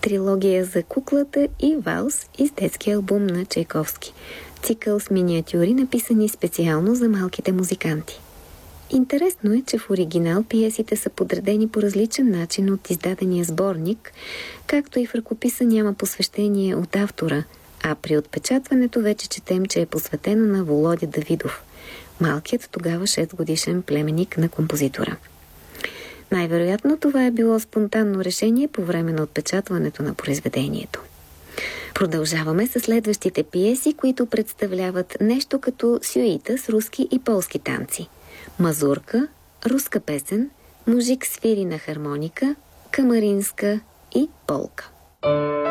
трилогия за куклата и валс из детския албум на Чайковски. Цикъл с миниатюри, написани специално за малките музиканти. Интересно е, че в оригинал пиесите са подредени по различен начин от издадения сборник, както и в ръкописа няма посвещение от автора, а при отпечатването вече четем, че е посветено на Володя Давидов, малкият тогава 6-годишен племенник на композитора. Най-вероятно това е било спонтанно решение по време на отпечатването на произведението. Продължаваме с следващите пиеси, които представляват нещо като сюита с руски и полски танци. Мазурка, руска песен, мужик свири на хармоника, камаринска и полка.